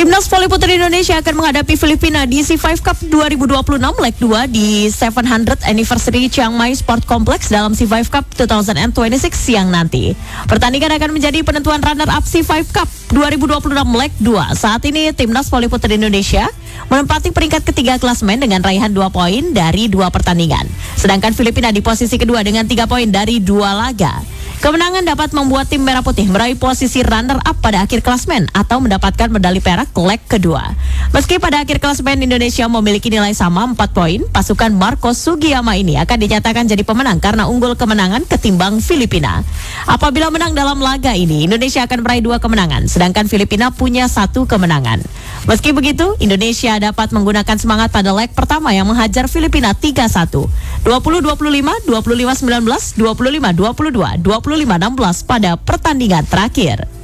Timnas voli putri Indonesia akan menghadapi Filipina di C5 Cup 2026 leg 2 di 700th Anniversary Chiang Mai Sport Complex dalam C5 Cup 2026 siang nanti. Pertandingan akan menjadi penentuan runner-up C5 Cup 2026 leg 2. Saat ini Timnas voli putri Indonesia menempati peringkat ketiga klasemen dengan raihan 2 poin dari 2 pertandingan. Sedangkan Filipina di posisi kedua dengan 3 poin dari 2 laga. Kemenangan dapat membuat tim Merah Putih meraih posisi runner-up pada akhir klasemen atau mendapatkan medali perak leg kedua. Meski pada akhir klasemen Indonesia memiliki nilai sama 4 poin, pasukan Marco Sugiyama ini akan dinyatakan jadi pemenang karena unggul kemenangan ketimbang Filipina. Apabila menang dalam laga ini, Indonesia akan meraih 2 kemenangan, sedangkan Filipina punya 1 kemenangan. Meski begitu, Indonesia dapat menggunakan semangat pada leg pertama yang menghajar Filipina 3-1, 20-25, 25-19, 25-22, 25-16 pada pertandingan terakhir.